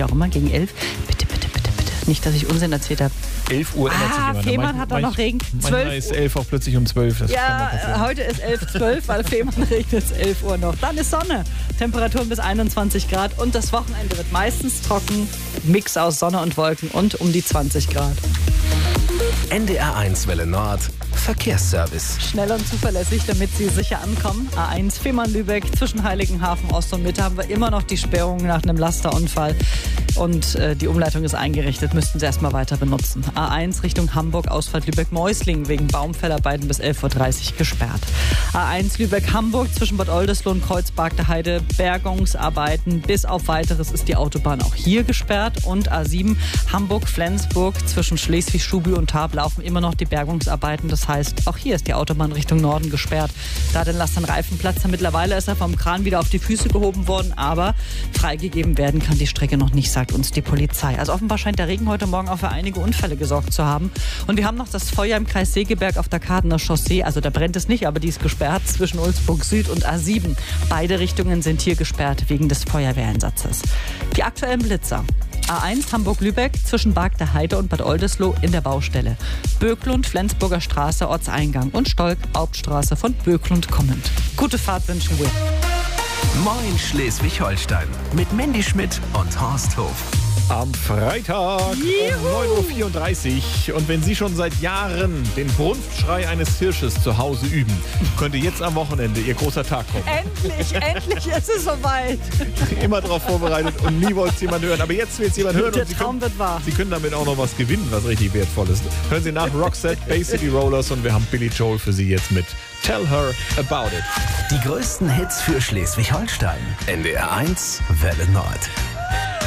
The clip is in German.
auch immer, gegen 11. Bitte. Nicht, dass ich Unsinn erzählt habe. 11 Uhr ändert sich immer. Fehmarn hat da noch Regen. Manchmal ist 11 auch plötzlich um 12. Das ja, heute ist 11:12, weil Fehmarn regnet es 11 Uhr noch. Dann ist Sonne. Temperaturen bis 21 Grad und das Wochenende wird meistens trocken. Mix aus Sonne und Wolken und um die 20 Grad. NDR1 Welle Nord. Verkehrsservice. Schnell und zuverlässig, damit Sie sicher ankommen. A1 Fehmarn-Lübeck zwischen Heiligenhafen, Ost und Mitte haben wir immer noch die Sperrung nach einem Lasterunfall. Und die Umleitung ist eingerichtet, müssten Sie erstmal weiter benutzen. A1 Richtung Hamburg, Ausfahrt Lübeck-Mäusling wegen Baumfellarbeiten bis 11:30 Uhr gesperrt. A1 Lübeck-Hamburg zwischen Bad Oldesloe und Kreuzberg Heide, Bergungsarbeiten. Bis auf Weiteres ist die Autobahn auch hier gesperrt. Und A7 Hamburg-Flensburg zwischen Schleswig-Schuby und Tarp laufen immer noch die Bergungsarbeiten. Das heißt, auch hier ist die Autobahn Richtung Norden gesperrt. Da den Lastern Reifenplatz. Mittlerweile ist er vom Kran wieder auf die Füße gehoben worden, aber freigegeben werden kann die Strecke noch nicht, sagt uns die Polizei. Also offenbar scheint der Regen heute Morgen auch für einige Unfälle gesorgt zu haben. Und wir haben noch das Feuer im Kreis Segeberg auf der Kadener Chaussee. Also da brennt es nicht, aber die ist gesperrt zwischen Ulzburg Süd und A7. Beide Richtungen sind hier gesperrt wegen des Feuerwehreinsatzes. Die aktuellen Blitzer. A1 Hamburg-Lübeck zwischen Barg der Heide und Bad Oldesloe in der Baustelle. Böklund, Flensburger Straße, Ortseingang und Stolk, Hauptstraße von Böklund kommend. Gute Fahrt wünschen wir. Moin Schleswig-Holstein mit Mandy Schmidt und Horst Hof. Am Freitag um 9:34 Uhr. Und wenn Sie schon seit Jahren den Brunftschrei eines Hirsches zu Hause üben, könnte jetzt am Wochenende Ihr großer Tag kommen. Endlich ist es soweit. Immer darauf vorbereitet und nie wollte es jemand hören. Aber jetzt will es jemand hören. Der und Traum wird wahr. Sie können damit auch noch was gewinnen, was richtig wertvoll ist. Hören Sie nach Roxette, Bay City Rollers und wir haben Billy Joel für Sie jetzt mit Tell Her About It. Die größten Hits für Schleswig-Holstein. NDR1 Welle Nord.